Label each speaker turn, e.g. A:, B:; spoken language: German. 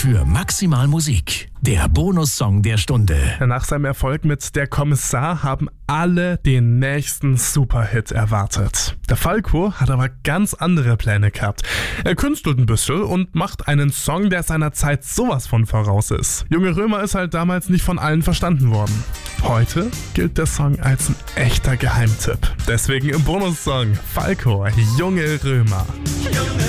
A: für Maximal Musik. Der Bonussong der Stunde.
B: Nach seinem Erfolg mit Der Kommissar haben alle den nächsten Superhit erwartet. Der Falco hat aber ganz andere Pläne gehabt. Er künstelt ein bisschen und macht einen Song, der seiner Zeit sowas von voraus ist. Junge Römer ist halt damals nicht von allen verstanden worden. Heute gilt der Song als ein echter Geheimtipp. Deswegen im Bonussong Falco, Junge Römer.
C: Junge